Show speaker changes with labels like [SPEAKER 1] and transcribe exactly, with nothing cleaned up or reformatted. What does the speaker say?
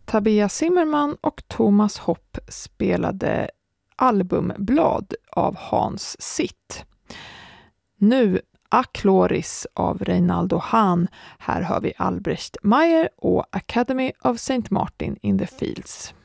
[SPEAKER 1] Tabea Zimmerman och Thomas Hopp spelade albumblad av Hans Sitt. Nu Akloris av Reinaldo Hahn. Här hör vi Albrecht Meyer och Academy of Saint Martin in the Fields.